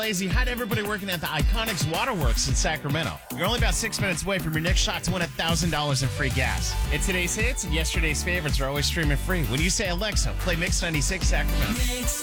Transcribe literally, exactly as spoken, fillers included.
Lazy, hi to everybody working at the Iconics Waterworks in Sacramento. You're only about six minutes away from your next shot to win one thousand dollars in free gas. And today's hits and yesterday's favorites are always streaming free. When you say Alexa, play Mix ninety-six Sacramento.